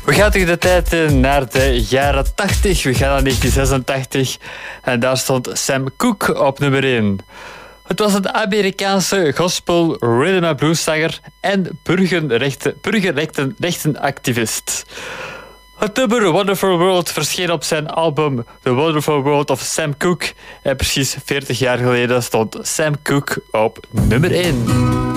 We gaan terug de tijd naar de jaren 80. We gaan naar 1986. En daar stond Sam Cooke op nummer 1. Het was een Amerikaanse gospel, rhythm and blueszanger en burgerrechtenactivist. Het nummer Wonderful World verscheen op zijn album The Wonderful World of Sam Cooke. En precies 40 jaar geleden stond Sam Cooke op nummer 1.